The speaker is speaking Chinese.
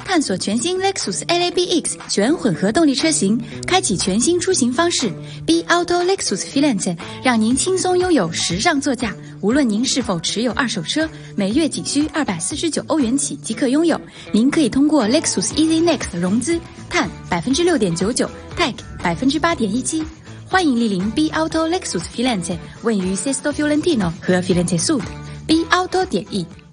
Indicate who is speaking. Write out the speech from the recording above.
Speaker 1: 探索全新 Lexus LABX 全混合动力车型，开启全新出行方式。B Auto Lexus Filant 让您轻松拥有时尚座驾。无论您是否持有二手车，每月仅需249欧元起即可拥有。您可以通过 Lexus Easy Next 融资，碳 6.99%， Tech 8.17%。欢迎莅临 B Auto Lexus Filant， 位于 Sesto Fiorentino 和 Firenze Sud。B Auto.E